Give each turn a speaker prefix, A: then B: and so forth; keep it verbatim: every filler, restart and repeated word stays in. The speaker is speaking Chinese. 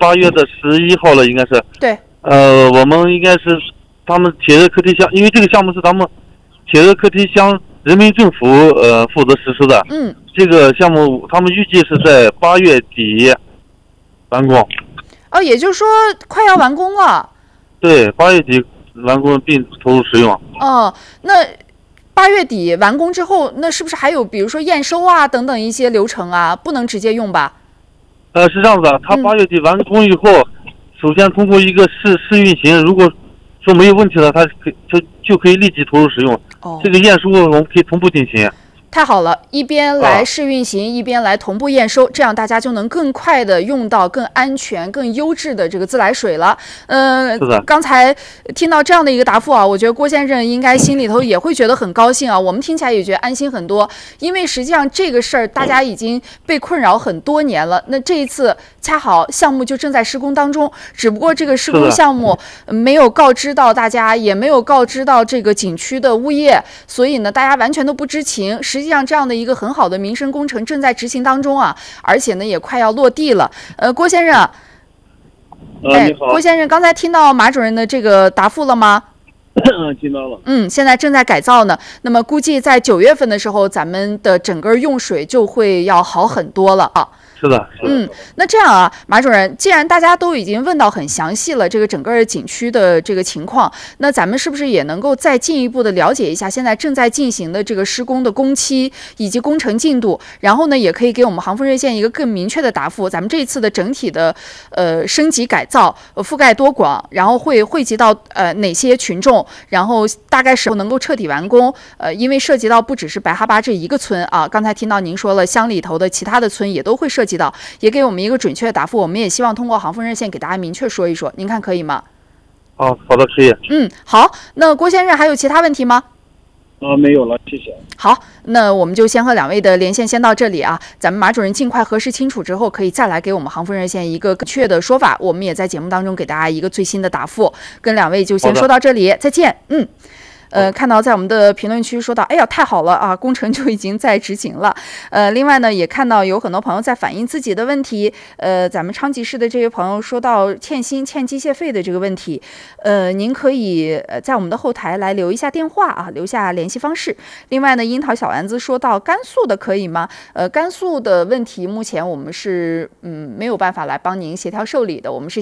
A: 八月的十一号了，应该是。
B: 对。
A: 呃，我们应该是他们铁热客梯乡，因为这个项目是咱们铁热客梯乡人民政府呃负责实施的。
B: 嗯。
A: 这个项目他们预计是在八月底完工。
B: 哦，也就是说快要完工了。
A: 对，八月底完工并投入使用。
B: 哦，那八月底完工之后，那是不是还有比如说验收啊等等一些流程啊，不能直接用吧？
A: 呃，是这样子的，它八月底完工以后，嗯、首先通过一个试试运行，如果说没有问题了，它可就就可以立即投入使用。
B: 哦，
A: 这个验收我们可以同步进行。
B: 太好了，一边来试运行，啊、一边来同步验收，这样大家就能更快的用到更安全、更优质的这个自来水了。呃，刚才听到这样的一个答复啊，我觉得郭先生应该心里头也会觉得很高兴啊。我们听起来也觉得安心很多，因为实际上这个事儿大家已经被困扰很多年了。那这一次恰好项目就正在施工当中，只不过这个施工项目没有告知到大家，也没有告知到这个景区的物业，所以呢，大家完全都不知情。实际上这样的一个很好的民生工程正在执行当中啊，而且呢也快要落地了。呃，郭先生，
A: 哎，
B: 郭先生，刚才听到马主任的这个答复了吗？
A: 嗯，听到了。
B: 嗯，现在正在改造呢。那么估计在九月份的时候，咱们的整个用水就会要好很多了啊。
A: 是的，是的。
B: 嗯，那这样啊，马主任，既然大家都已经问到很详细了，这个整个景区的这个情况，那咱们是不是也能够再进一步的了解一下现在正在进行的这个施工的工期以及工程进度？然后呢，也可以给我们航风热线一个更明确的答复。咱们这一次的整体的呃升级改造、呃、覆盖多广，然后会惠及到呃哪些群众？然后大概时候能够彻底完工？呃，因为涉及到不只是白哈巴这一个村啊，刚才听到您说了，乡里头的其他的村也都会涉及到，也给我们一个准确的答复。我们也希望通过航风热线给大家明确说一说，您看可以吗？
A: 哦，好的，可以。
B: 嗯，好，那郭先生还有其他问题吗？
A: 啊，没有了，谢谢。
B: 好，那我们就先和两位的连线先到这里啊。咱们马主任尽快核实清楚之后，可以再来给我们航风热线一个更确的说法。我们也在节目当中给大家一个最新的答复。跟两位就先说到这里，再见。嗯。呃，看到在我们的评论区说到，哎呀，太好了啊，工程就已经在执行了。呃，另外呢，也看到有很多朋友在反映自己的问题。呃，咱们昌吉市的这位朋友说到欠薪、欠机械费的这个问题，呃，您可以呃在我们的后台来留一下电话啊，留下联系方式。另外呢，樱桃小丸子说到甘肃的可以吗？呃，甘肃的问题目前我们是嗯没有办法来帮您协调受理的，我们是